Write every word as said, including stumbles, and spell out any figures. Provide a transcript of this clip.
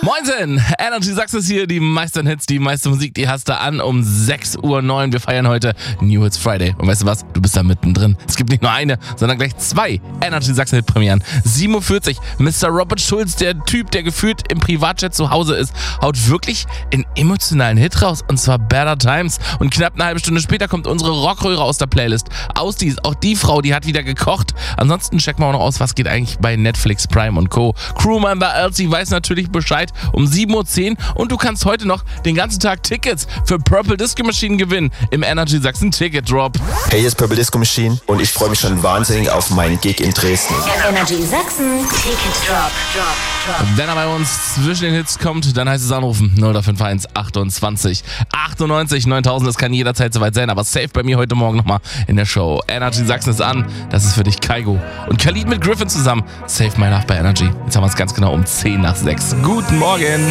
Moinsen, Energy Sachsen ist hier, die meisten Hits, die meiste Musik, die hast du an um sechs Uhr neun. Wir feiern heute New Hits Friday. Und weißt du was, du bist da mittendrin. Es gibt nicht nur eine, sondern gleich zwei Energy Sachsen Hit Premieren. sieben Uhr vierzig, Mister Robert Schulz, der Typ, der gefühlt im Privatjet zu Hause ist, haut wirklich einen emotionalen Hit raus, und zwar Better Times. Und knapp eine halbe Stunde später kommt unsere Rockröhre aus der Playlist. Ausdies, auch die Frau, die hat wieder gekocht. Ansonsten checken wir auch noch aus, was geht eigentlich bei Netflix, Prime und Co. Crewmember Elsie weiß natürlich Bescheid um sieben Uhr zehn, und du kannst heute noch den ganzen Tag Tickets für Purple Disco Machine gewinnen im Energy Sachsen Ticket Drop. Hey, hier ist Purple Disco Machine und ich freue mich schon wahnsinnig auf meinen Gig in Dresden. Energy Sachsen Ticket Drop. Drop, Drop. Wenn er bei uns zwischen den Hits kommt, dann heißt es anrufen null fünf eins achtundzwanzig achtundneunzig neuntausend. Das kann jederzeit soweit sein, aber safe bei mir heute Morgen nochmal in der Show. Energy Sachsen ist an, das ist für dich Kaigo und Khalid mit Griffin zusammen. Save My Love bei Energy. Jetzt haben wir es ganz genau um zehn nach sechs. Guten Morgen.